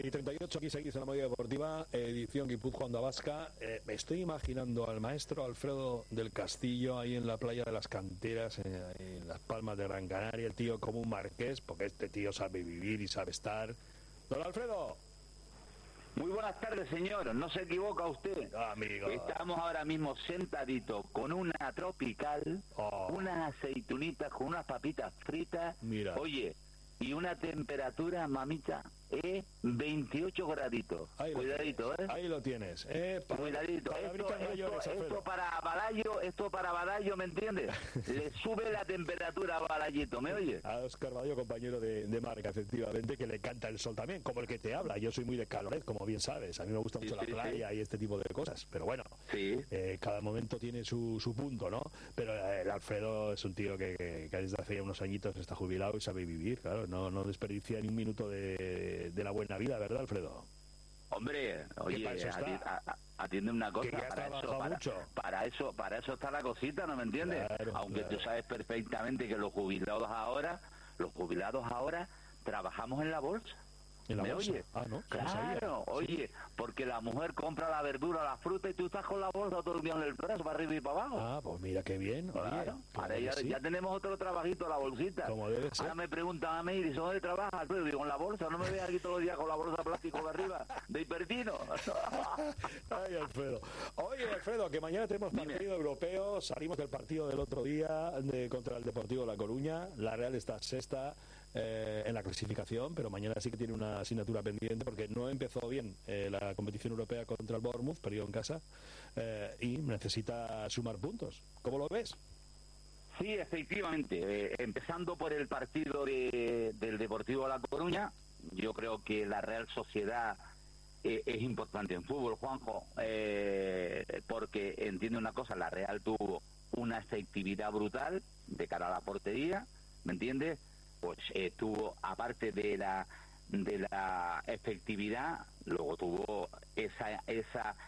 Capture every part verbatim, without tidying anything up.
y treinta y ocho, aquí seguís en la Movida Deportiva, edición Guipúzcoa Onda Vasca. Eh, me estoy imaginando al maestro Alfredo del Castillo ahí en la playa de las Canteras, eh, en las Palmas de Gran Canaria, el tío como un marqués, porque este tío sabe vivir y sabe estar. ¡Don Alfredo! Muy buenas tardes, señor. No se equivoca usted. Amigo. Estamos ahora mismo sentaditos con una tropical, Oh. unas aceitunitas con unas papitas fritas. Mira. Oye, y una temperatura, mamita, es veintiocho graditos. Ahí Cuidadito, ¿eh? Ahí lo tienes. Eh, pa- Cuidadito. Esto, palabritas mayores, esto, Alfredo. esto para Badallo, esto para Badallo, ¿me entiendes? Le sube la temperatura a Badallito, ¿me oye? A Óscar Badallo, compañero de, de marca, efectivamente, que le encanta el sol también, como el que te habla. Yo soy muy de Caloret, como bien sabes. A mí me gusta mucho Sí, la sí, playa sí. y este tipo de cosas. Pero bueno, Sí. eh, cada momento tiene su, su punto, ¿no? Pero eh, el Alfredo es un tío que, que, que desde hace ya unos añitos está jubilado y sabe vivir, claro. No, no desperdicia ni un minuto de, de la buena vida, ¿verdad, Alfredo? Hombre, oye, para eso está. ati- a- a- atiende una cosa, Que ya para trabaja eso, para, mucho. para eso, para eso está la cosita, ¿no me entiendes? Claro, Aunque claro. tú sabes perfectamente que los jubilados ahora, los jubilados ahora trabajamos en la bolsa. ¿En la ¿Me bolsa? oye? Ah, no, no sabía. Claro, oye, porque la mujer compra la verdura, la fruta y tú estás con la bolsa todo el día en el brazo, para arriba y para abajo. Ah, pues mira qué bien. Oye, Claro, claro ahora que ya, sí. ya tenemos otro trabajito, la bolsita. Como debe ser. Ahora me preguntan a mí, dice, ¿dónde trabajas, Alfredo? Digo, en la bolsa, no me veas aquí todos los días con la bolsa de plástico de arriba, de hipertino. Ay, Alfredo. Oye, Alfredo, que mañana tenemos Dime. partido europeo. Salimos del partido del otro día de, contra el Deportivo de La Coruña. La Real está sexta eh, en la clasificación, pero mañana sí que tiene una asignatura pendiente porque no empezó bien eh, la competición europea contra el Bournemouth, perdió en casa, eh, y necesita sumar puntos. ¿Cómo lo ves? Sí, efectivamente. Eh, empezando por el partido de, del Deportivo de La Coruña, yo creo que la Real Sociedad eh, es importante en fútbol, Juanjo, eh, porque entiende una cosa, la Real tuvo una efectividad brutal de cara a la portería, ¿me entiendes? Pues eh, tuvo, aparte de la de la efectividad, luego tuvo esa esa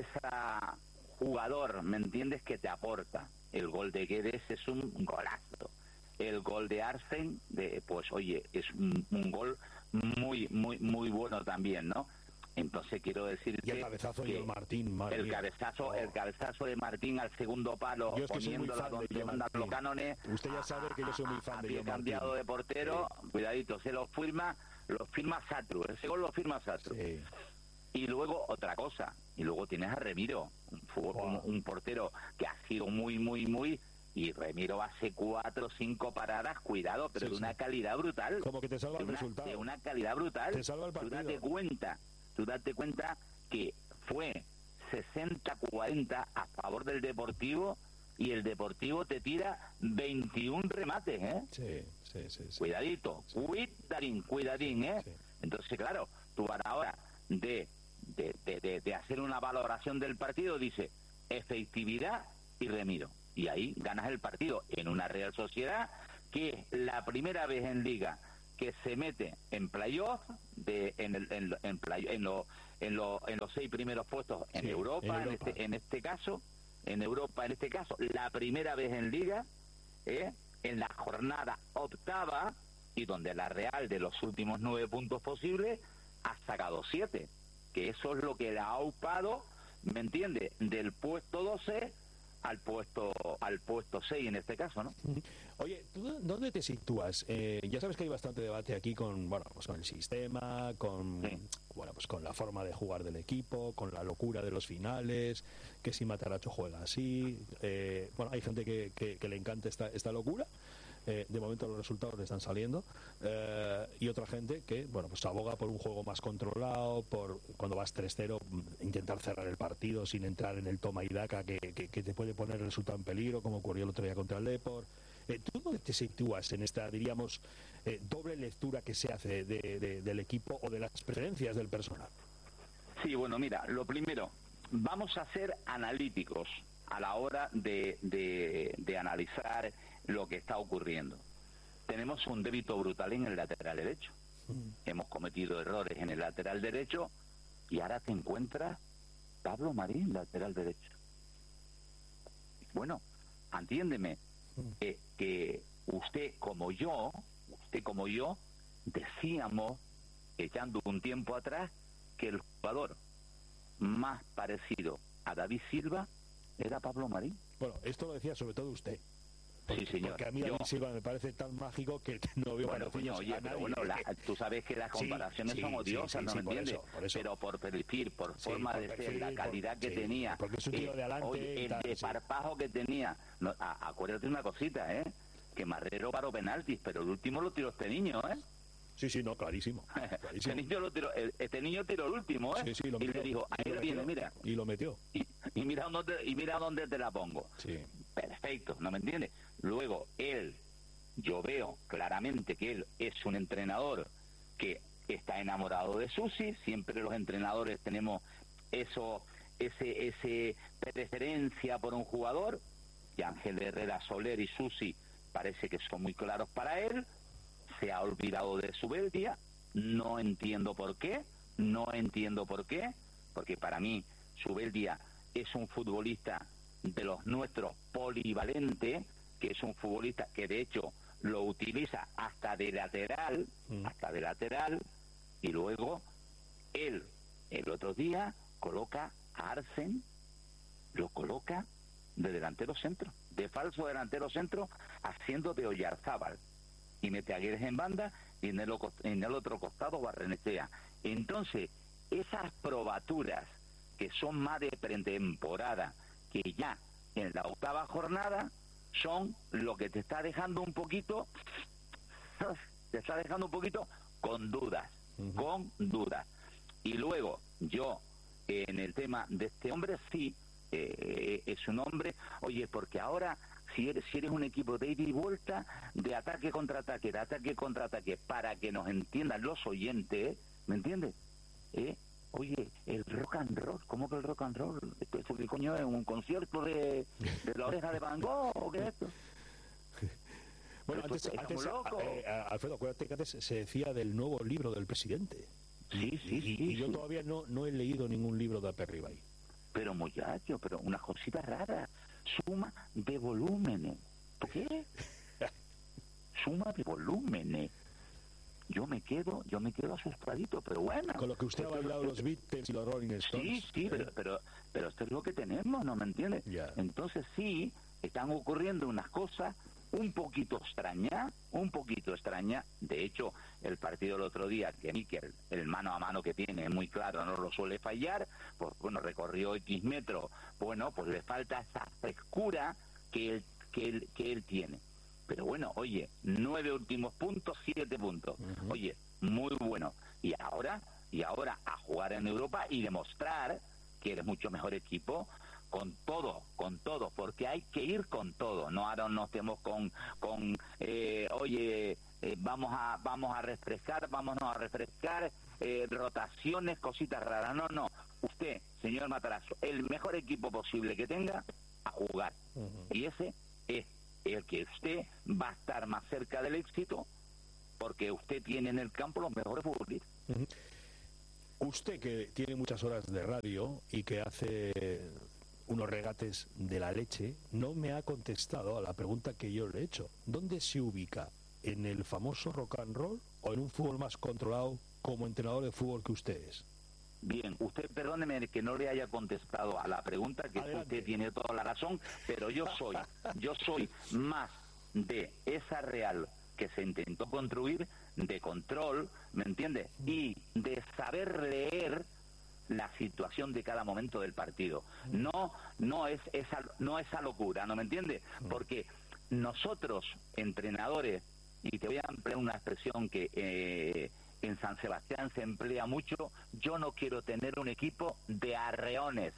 esa jugador, ¿me entiendes?, que te aporta. El gol de Guedes es un golazo. El gol de Arsen, de, pues oye, es un, un gol muy, muy, muy bueno también, ¿no? Entonces quiero decir Y el cabezazo de Martín, madre el mía. cabezazo, Oh. el cabezazo de Martín al segundo palo, Yo es que soy muy poniéndola fan de donde John mandan los Martín. cánones. Usted ya sabe que yo soy muy fan a de pie John cambiado Martín. de portero, cuidadito, se lo firma, lo firma Satru, ese gol lo firma Satru. Sí. Y luego otra cosa, y luego tienes a Remiro, un, fútbol- Wow. un, un portero que ha sido muy, muy, muy, y Remiro hace cuatro o cinco paradas, cuidado, pero Sí, de una sí. calidad brutal. Como que te salva de el una, resultado. de una calidad brutal. Te salva el Tú partido. date cuenta, tú date cuenta que fue sesenta cuarenta a favor del Deportivo y el Deportivo te tira veintiún remates, ¿eh? Sí, sí, sí, sí. Cuidadito, cuidadín, cuidadín, ¿eh? Sí. Entonces, claro, tú a la hora de, de, de, de, de hacer una valoración del partido, dice efectividad y Remiro. Y ahí ganas el partido en una Real Sociedad que es la primera vez en Liga que se mete en playoff, de, en, el, en, en, play- en, lo- en, lo- en los seis primeros puestos en Sí, Europa, en en, Europa. este, en este caso, en Europa en este caso, la primera vez en Liga, ¿eh? En la jornada octava, y donde la Real de los últimos nueve puntos posibles ha sacado siete, que eso es lo que le ha aupado, ¿me entiendes?, del puesto doce al puesto al puesto seis en este caso, ¿no? Oye, ¿tú dónde te sitúas? Eh, ya sabes que hay bastante debate aquí con, bueno, pues con el sistema, con, Sí. bueno, pues con la forma de jugar del equipo, con la locura de los finales, que si Mataracho juega así. Eh, bueno, hay gente que, que, que le encanta esta, esta locura. Eh, de momento los resultados le están saliendo, eh, y otra gente que, bueno, pues aboga por un juego más controlado, por cuando vas tres cero intentar cerrar el partido sin entrar en el toma y daca que, que, que te puede poner el resultado en peligro, como ocurrió el otro día contra el Depor. Eh, ¿Tú dónde te sitúas en esta, diríamos, eh, doble lectura que se hace de, de, del equipo o de las preferencias del personal? Sí, bueno, mira, lo primero, vamos a ser analíticos a la hora de, de, de analizar lo que está ocurriendo. Tenemos un débito brutal en el lateral derecho. Mm. Hemos cometido errores en el lateral derecho y ahora te encuentras Pablo Marín, lateral derecho. Bueno, entiéndeme, mm. que, que usted como yo, usted como yo, decíamos echando un tiempo atrás, que el jugador más parecido a David Silva era Pablo Marín. Bueno, esto lo decía sobre todo usted. Sí, señor. Porque a mí David Yo, Silva me parece tan mágico que no veo bueno, coño, oye, pero bueno, la, tú sabes que las comparaciones sí, son odiosas, sí, sí, ¿no sí, me por entiendes? eso, por eso. Pero por perfil, por Sí, forma por de perfil, ser, la calidad por, que sí, tenía. porque es un tío de adelante Oye, y el tal, desparpajo sí. que tenía. No, a, acuérdate una cosita, ¿eh? Que Marrero paró penaltis, pero el último lo tiró este niño, ¿eh? Sí, sí, no, clarísimo. clarísimo. Este, niño lo tiró, este niño tiró el último, ¿eh? Sí, sí, lo y metió, le dijo, ahí lo viene, metió, mira. Y lo metió. Y, y, mira dónde, y mira dónde te la pongo. Sí. Perfecto, ¿no me entiendes? Luego, él, yo veo claramente que él es un entrenador que está enamorado de Susi. Siempre los entrenadores tenemos eso, ese, ese preferencia por un jugador. Y Ángel Herrera, Soler y Susi parece que son muy claros para él. Se ha olvidado de Zubeldia. No entiendo por qué, no entiendo por qué, porque para mí Zubeldia es un futbolista de los nuestros polivalente, que es un futbolista que de hecho lo utiliza hasta de lateral, mm. hasta de lateral, y luego él el otro día coloca a Arsen, lo coloca de delantero centro, de falso delantero centro, haciendo de Oyarzábal, y mete a Guedes en banda, y en el, en el otro costado Barrenechea. Entonces, esas probaturas que son más de pretemporada, que ya en la octava jornada, son lo que te está dejando un poquito, te está dejando un poquito con dudas, uh-huh. con dudas. Y luego, yo, eh, en el tema de este hombre, sí, eh, es un hombre, oye, porque ahora, si eres, si eres un equipo de ida y vuelta, de ataque contra ataque, de ataque contra ataque, para que nos entiendan los oyentes, ¿me entiendes? ¿Eh? Oye, el rock and roll, ¿cómo que el rock and roll? ¿Esto, esto qué coño es? ¿Un concierto de, de la oreja de Van Gogh o qué es esto? Bueno, antes, antes eh, Alfredo, acuérdate que antes se decía del nuevo libro del presidente. Sí, sí, y, sí. Y yo sí. todavía no, no he leído ningún libro de Aperribay. Pero muchacho, pero una cosita rara. Suma de volúmenes. ¿Por qué? Suma de volúmenes. Yo me quedo, yo me quedo asustadito, pero bueno. Con lo que usted ha bailado los Beatles y los Rolling Stones. Sí, sí, ¿eh? pero, pero, pero esto es lo que tenemos, ¿no me entiendes? Yeah. Entonces sí, están ocurriendo unas cosas un poquito extrañas, un poquito extrañas. De hecho, el partido del otro día, que Mikel, el mano a mano que tiene, es muy claro, no lo suele fallar, pues bueno, recorrió X metros, bueno, pues le falta esa frescura que él, que él, que él tiene. Pero bueno, oye, nueve últimos puntos, siete puntos. Uh-huh. Oye, muy bueno. Y ahora, y ahora a jugar en Europa y demostrar que eres mucho mejor equipo, con todo, con todo, porque hay que ir con todo. No ahora no estemos con, con eh, oye, eh, vamos a vamos a refrescar, vámonos a refrescar, eh, rotaciones, cositas raras. No, no. Usted, señor Matarazzo, el mejor equipo posible que tenga, a jugar. Uh-huh. Y ese es el que usted va a estar más cerca del éxito, porque usted tiene en el campo los mejores futbolistas. Uh-huh. Usted, que tiene muchas horas de radio y que hace unos regates de la leche, no me ha contestado a la pregunta que yo le he hecho. ¿Dónde se ubica? ¿En el famoso rock and roll o en un fútbol más controlado como entrenador de fútbol que usted es? Bien, usted perdóneme que no le haya contestado a la pregunta, que Adelante. Usted tiene toda la razón, pero yo soy, yo soy más de esa Real que se intentó construir, de control, ¿me entiende? Y de saber leer la situación de cada momento del partido. No, no es esa, no esa locura, ¿no me entiende? Porque nosotros, entrenadores, y te voy a emplear una expresión que eh, en San Sebastián se emplea mucho, yo no quiero tener un equipo de arreones,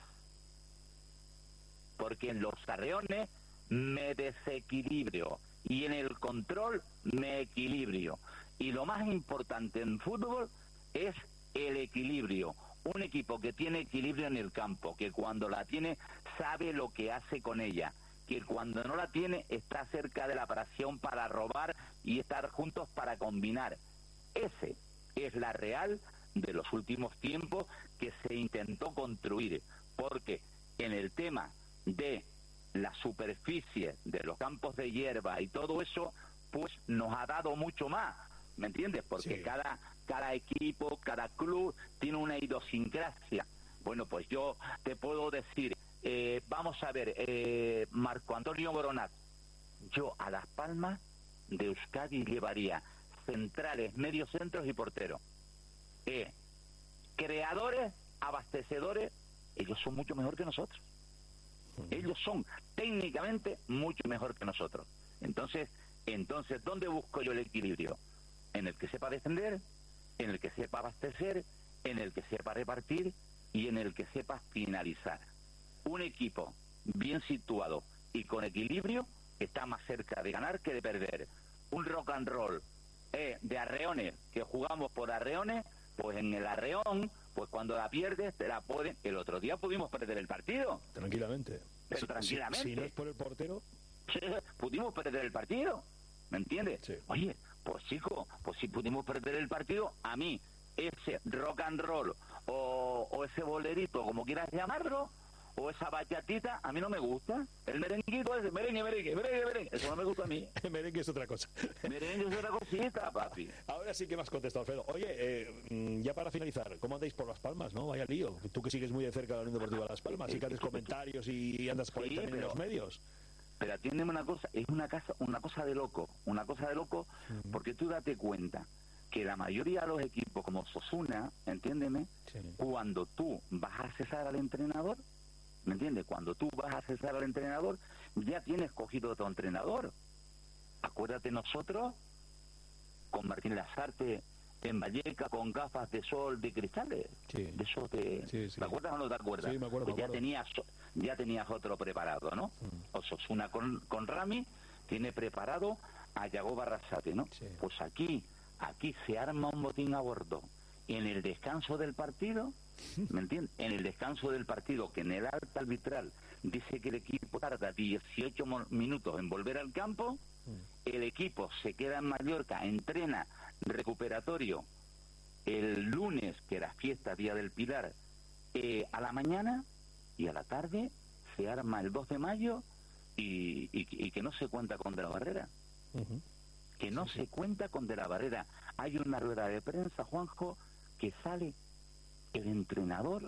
porque en los arreones me desequilibrio y en el control me equilibrio. Y lo más importante en fútbol es el equilibrio. Un equipo que tiene equilibrio en el campo, que cuando la tiene sabe lo que hace con ella, que cuando no la tiene está cerca de la presión para robar y estar juntos para combinar. Ese es la Real de los últimos tiempos que se intentó construir, porque en el tema de la superficie de los campos de hierba y todo eso, pues nos ha dado mucho más, ¿me entiendes? Porque sí. cada cada equipo, cada club tiene una idiosincrasia. Bueno, pues yo te puedo decir, eh, vamos a ver, eh, Marco Antonio Boronat, yo a Las Palmas de Euskadi llevaría centrales, mediocentros y porteros. Eh, creadores, abastecedores, ellos son mucho mejor que nosotros. Ellos son técnicamente mucho mejor que nosotros. Entonces, entonces, ¿dónde busco yo el equilibrio? En el que sepa defender, en el que sepa abastecer, en el que sepa repartir y en el que sepa finalizar. Un equipo bien situado y con equilibrio está más cerca de ganar que de perder. Un rock and roll eh, de arreones, que jugamos por arreones, pues en el arreón, pues cuando la pierdes, te la pueden... El otro día pudimos perder el partido. Tranquilamente. Pero si, tranquilamente. Si, si no es por el portero... Pudimos perder el partido, ¿me entiendes? Sí. Oye, pues chico, pues si pudimos perder el partido, a mí ese rock and roll o, o ese bolerito, como quieras llamarlo, o esa bachatita, a mí no me gusta. El merenguito es merengue, merengue, merengue, merengue. Eso no me gusta a mí. El merengue es otra cosa. Merengue es otra cosita, papi. Ahora sí que me has contestado, Alfredo. Oye, eh, ya para finalizar, ¿cómo andáis por Las Palmas, no? Vaya lío. Tú que sigues muy de cerca la Unión Deportiva Las Palmas y que haces comentarios y andas por ahí Sí, también pero, en los medios. Pero atiéndeme una cosa, es una, casa, una cosa de loco, una cosa de loco, uh-huh. Porque tú date cuenta que la mayoría de los equipos, como Osasuna, entiéndeme, sí. Cuando tú vas a cesar al entrenador, ¿me entiendes? Cuando tú vas a cesar al entrenador, ya tienes cogido a tu entrenador. Acuérdate nosotros, con Martín Lazarte en Valleca, con gafas de sol de cristales. Sí. De esos de... Sí, sí. ¿Te acuerdas o no te acuerdas? Sí, me acuerdo, pues me ya acuerdo. tenías, ya tenías otro preparado, ¿no? Mm. Osasuna con, con Rami tiene preparado a Yago Barrasate, ¿no? Sí. Pues aquí, aquí se arma un botín a bordo. En el descanso del partido, ¿me entiendes? En el descanso del partido, que en el alta arbitral dice que el equipo tarda dieciocho minutos en volver al campo, el equipo se queda en Mallorca, entrena recuperatorio el lunes, que era fiesta, Día del Pilar, eh, a la mañana, y a la tarde se arma el dos de mayo y, y, y que no se cuenta con De la Barrera. Uh-huh. Que no sí, se sí. cuenta con De la Barrera. Hay una rueda de prensa, Juanjo, que sale el entrenador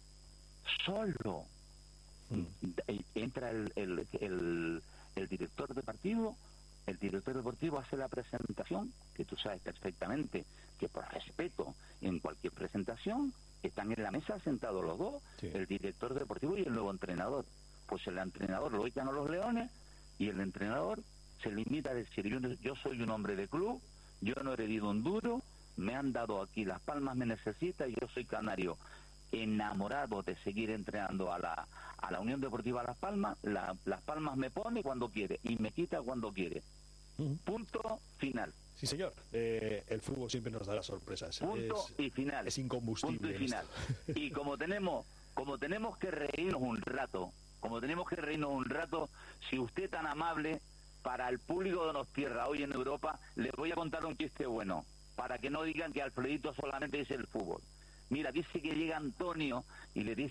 solo. Uh-huh. Entra el, el, el, el director de partido. El director deportivo hace la presentación, que tú sabes perfectamente que por respeto en cualquier presentación están en la mesa sentados los dos, sí. El director deportivo y el nuevo entrenador. Pues el entrenador lo echan a los leones y el entrenador se limita a decir, yo, yo soy un hombre de club, yo no he herido un duro, me han dado aquí Las Palmas, me necesita y yo soy canario. Enamorado de seguir entrenando a la a la Unión Deportiva Las Palmas, la, Las Palmas me pone cuando quiere y me quita cuando quiere. Uh-huh. Punto final. Sí, señor. Eh, el fútbol siempre nos dará sorpresas. Punto es, y final. Es incombustible. Punto y final. Y como tenemos, como tenemos que reírnos un rato, como tenemos que reírnos un rato, si usted tan amable, para el público de Donostierra hoy en Europa, les voy a contar un chiste bueno, para que no digan que Alfredito solamente dice el fútbol. Mira, dice que llega Antonio y le dice